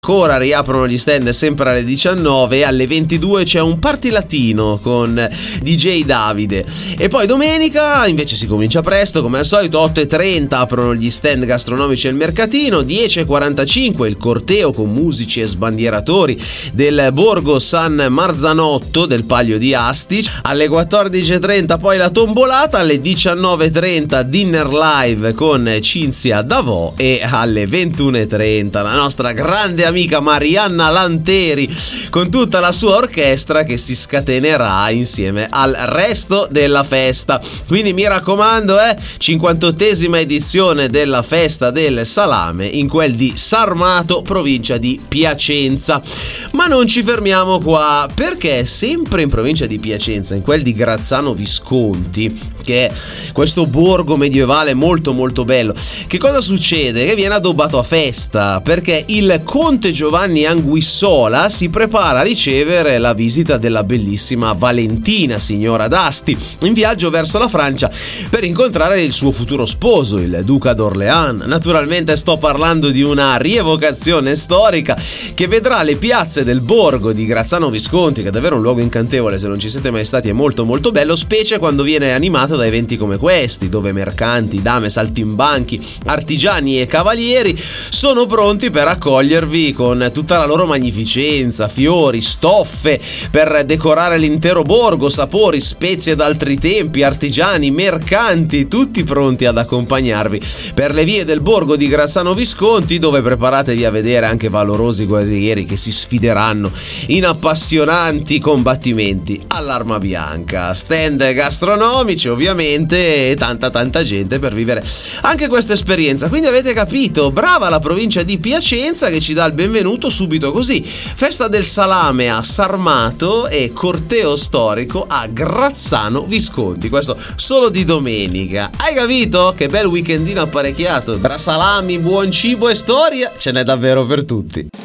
Ancora riaprono gli stand sempre alle 19 e alle 22 c'è un party latino con DJ Davide. E poi domenica invece si comincia presto, come al solito 8:30 aprono gli stand gastronomici al mercatino, 10:45 il corteo con musici e sbandieratori del Borgo San Marzanotto del Palio di Asti, alle 14:30 poi la tombolata, alle 19:30 dinner live con Cinzia Davò e alle 21:30 la nostra grande amica Marianna Lanteri con tutta la sua orchestra che si scatenerà insieme al resto della festa. Quindi mi raccomando, 58esima edizione della festa del salame in quel di Sarmato, provincia di Piacenza. Ma non ci fermiamo qua, perché sempre in provincia di Piacenza, in quel di Grazzano Visconti, che è questo borgo medievale molto molto bello, che cosa succede? Che viene addobbato a festa, perché il conte Giovanni Anguissola si prepara a ricevere la visita della bellissima Valentina, signora d'Asti, in viaggio verso la Francia per incontrare il suo futuro sposo, il duca d'Orléans. Naturalmente sto parlando di una rievocazione storica che vedrà le piazze del borgo di Grazzano Visconti, che è davvero un luogo incantevole, se non ci siete mai stati è molto molto bello, specie quando viene animato da eventi come questi, dove mercanti, dame, saltimbanchi, artigiani e cavalieri sono pronti per accogliervi con tutta la loro magnificenza, fiori, stoffe per decorare l'intero borgo, sapori, spezie d'altri tempi, artigiani, mercanti, tutti pronti ad accompagnarvi per le vie del borgo di Grazzano Visconti, dove preparatevi a vedere anche valorosi guerrieri che si sfideranno in appassionanti combattimenti all'arma bianca, stand gastronomici ovviamente e tanta gente per vivere anche questa esperienza. Quindi avete capito, brava la provincia di Piacenza che ci dà il benvenuto subito così: festa del salame a Sarmato e corteo storico a Grazzano Visconti, questo solo di domenica. Hai capito? Che bel weekendino apparecchiato, tra salami, buon cibo e storia ce n'è davvero per tutti.